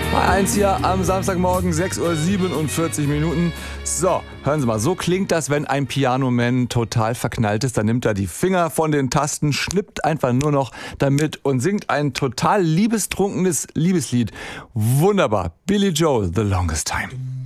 Bei 1 hier am Samstagmorgen, 6:47 Uhr. So, hören Sie mal, so klingt das, wenn ein Pianoman total verknallt ist. Dann nimmt er die Finger von den Tasten, schnippt einfach nur noch damit und singt ein total liebestrunkenes Liebeslied. Wunderbar. Billy Joel, The Longest Time.